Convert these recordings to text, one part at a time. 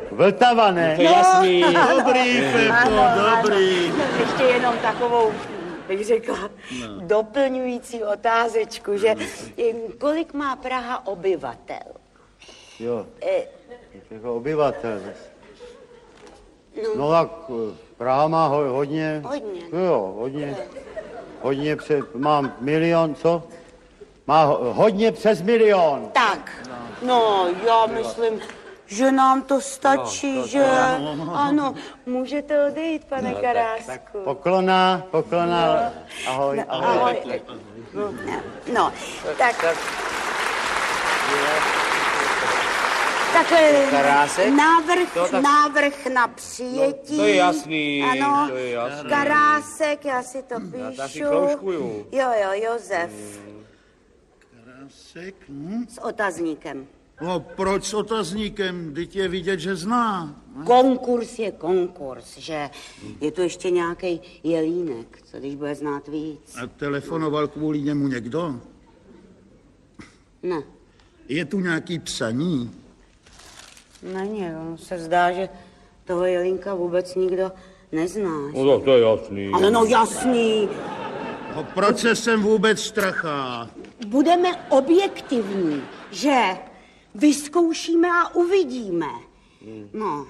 Vltava, ne? To je jasný. Dobrý, Pepo, dobrý. No, ještě jenom takovou, bych řekla, doplňující otázečku, že kolik má Praha obyvatel? Jo, jako obyvatel. No tak Praha má hodně. Hodně. Jo, hodně. Hodně mám milion, co? Má hodně přes milion. Tak, no, já myslím, že nám to stačí, že? Ano, můžete odejít, pane Karásku. Poklona. Ahoj. Ahoj. No, tak... Karásek? Návrh na přijetí. To je jasný, Ano, to je jasný. Karásek, já si to píšu. Já si kroužkuju. Jo, Josef. Karásek, S otazníkem. No, proč s otazníkem? Vždyť je vidět, že zná. Konkurs je konkurs, že je tu ještě nějaký Jelínek, co když bude znát víc. A telefonoval kvůli němu někdo? Ne, Je tu nějaký psaní? není, on se zdá, že toho Jelínka vůbec nikdo nezná. No to je jasný. Ale no jasný, No, proč se sem vůbec strachá? budeme objektivní, že vyzkoušíme a uvidíme. No.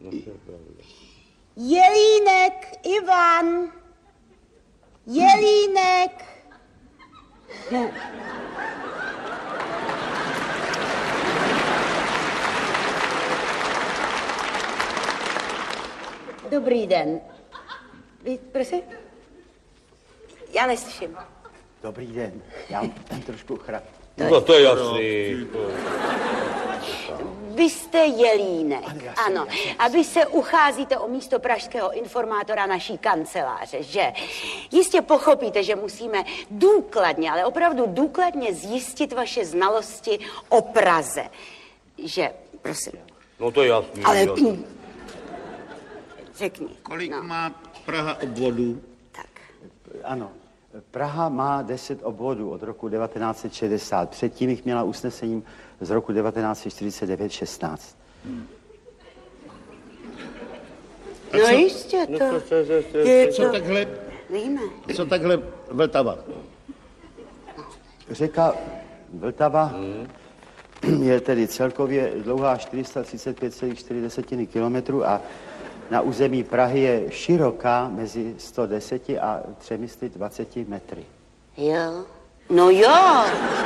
Jelínek, Ivan. Jelínek. No. Dobrý den. Prosím? Já neslyším. Dobrý den. Já mám trošku chrap. No to je jasný. Vy jste Jelínek, ano. A vy se ucházíte o místo pražského informátora naší kanceláře, že? Jistě pochopíte, že musíme důkladně, ale opravdu důkladně zjistit vaše znalosti o Praze. Že, prosím. No to je jasný. Ale jasný. řekni. Kolik má Praha obvodů? Tak. Ano. Praha má 10 obvodů od roku 1960. Předtím jich měla usnesením z roku 1949 16. No jistě, to je Co to. takhle, Víme. co takhle Vltava? Řeka Vltava je tedy celkově dlouhá 435,4 kilometrů a na území Prahy je široká mezi 110 a 320 metry. Jo. No jo.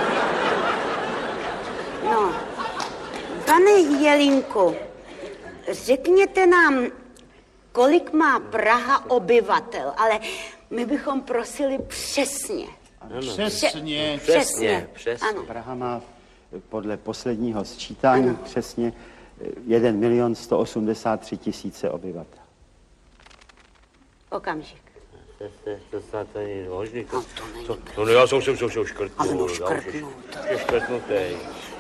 No. Pane Jelínku, řekněte nám, kolik má Praha obyvatel, ale my bychom prosili přesně. Přesně. Přesně. Přesně. Ano. Praha má podle posledního sčítání přesně 1 183 000 obyvatel. Okamžik. To snad není možný. No, to není No já jsem škrtnul. Ale no škrtnout. Je škrtnutej.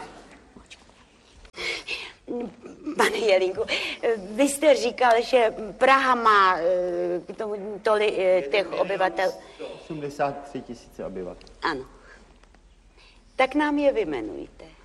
Pane Jelínku, vy jste říkal, že Praha má tolik těch obyvatel. 83 000 obyvatel. Ano. Tak nám je vyjmenujte.